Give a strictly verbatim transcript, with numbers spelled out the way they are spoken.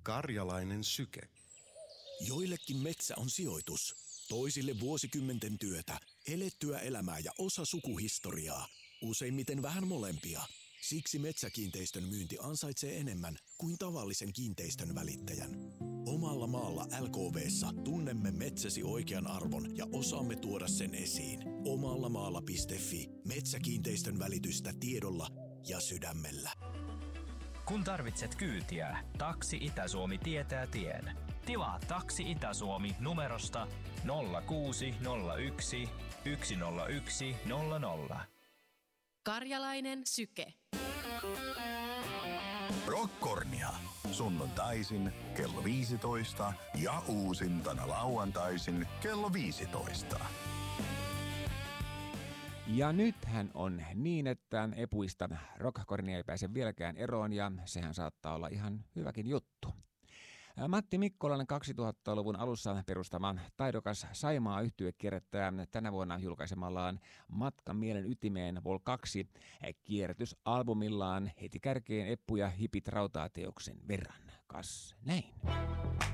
Karjalainen syke. Joillekin metsä on sijoitus, toisille vuosikymmenten työtä, elettyä elämää ja osa sukuhistoriaa. Useimmiten vähän molempia. Siksi metsäkiinteistön myynti ansaitsee enemmän kuin tavallisen kiinteistön välittäjän. Omalla maalla L K V:ssa tunnemme metsäsi oikean arvon ja osaamme tuoda sen esiin. Omallamaalla piste fi. Metsäkiinteistön välitystä tiedolla ja sydämellä. Kun tarvitset kyytiä, Taksi Itä-Suomi tietää tien. Tilaa Taksi Itä-Suomi numerosta nolla kuusi nolla yksi yksi nolla yksi nolla nolla. Karjalainen syke. Rockkornia. Sunnuntaisin kello viisitoista ja uusintana lauantaisin kello viisitoista. Ja nythän on niin, että epuista rockkornia ei pääse vieläkään eroon ja sehän saattaa olla ihan hyväkin juttu. Matti Mikkolan kaksituhattaluvun alussa perustama taidokas Saimaa-yhtye kierrättää tänä vuonna julkaisemallaan Matka mielen ytimeen Vol kaksi kierrätysalbumillaan heti kärkeen Eppu ja hipit rautaa teoksen verran. Kas näin.